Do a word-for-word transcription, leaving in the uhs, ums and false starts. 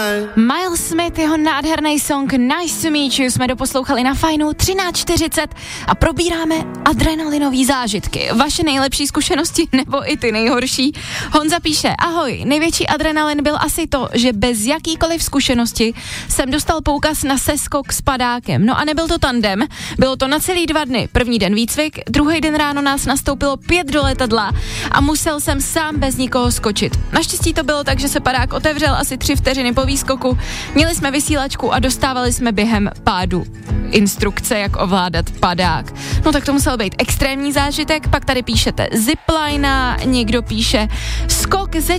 Miles Smith, jeho nádherný song Nice to meet you jsme doposlouchali na Fajnu třináct čtyřicet a probíráme adrenalinové zážitky. Vaše nejlepší zkušenosti nebo i ty nejhorší. Honza píše, ahoj, největší adrenalin byl asi to, že bez jakýkoliv zkušenosti jsem dostal poukaz na seskok s padákem. No a nebyl to tandem, bylo to na celý dva dny. První den výcvik, druhý den ráno nás nastoupilo pět do letadla a musel jsem sám bez nikoho skočit. Naštěstí to bylo tak, že se padák otevřel asi tři vteřiny po výskoku, měli jsme vysílačku a dostávali jsme během pádu instrukce, jak ovládat padák. No tak to musel být extrémní zážitek, pak tady píšete zipline, někdo píše skok ze